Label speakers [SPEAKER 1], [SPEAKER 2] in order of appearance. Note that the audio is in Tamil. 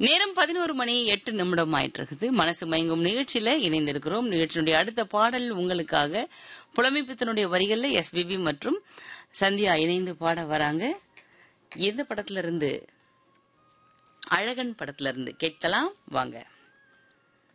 [SPEAKER 1] நேரம் 11:08 ஆயிட்டு இருக்குது. மனசு மயங்கும் நிகழ்ச்சியில இணைந்திருக்கிறோம். நிகழ்ச்சியினுடைய அடுத்த பாடல் உங்களுக்காக புலமைப்பித்தனுடைய வரிகள்ல எஸ்பிபி மற்றும் சந்தியா இணைந்து பாட வராங்க. எந்த படத்துல இருந்து? அழகன் படத்துல இருந்து கேட்கலாம் வாங்க.